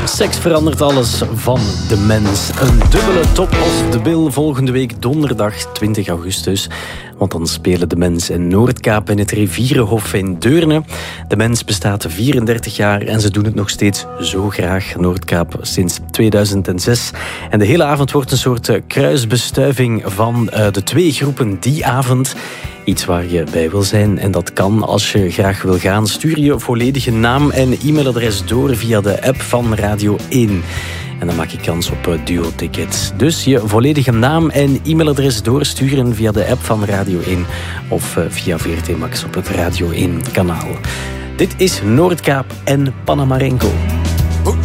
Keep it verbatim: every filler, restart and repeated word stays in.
Seks verandert alles van de mens. Een dubbele top of the bill volgende week donderdag twintig augustus. Want dan spelen de Mens en Noordkaap in het Rivierenhof in Deurne. De Mens bestaat vierendertig jaar en ze doen het nog steeds zo graag. Noordkaap sinds tweeduizend zes. En de hele avond wordt een soort kruisbestuiving van uh, de twee groepen die avond. Iets waar je bij wil zijn en dat kan als je graag wil gaan. Stuur je volledige naam en e-mailadres door via de app van Radio één. En dan maak je kans op duo-tickets. Dus je volledige naam en e-mailadres doorsturen via de app van Radio één of via V R T Max op het Radio één kanaal. Dit is Noordkaap en Panamarenko.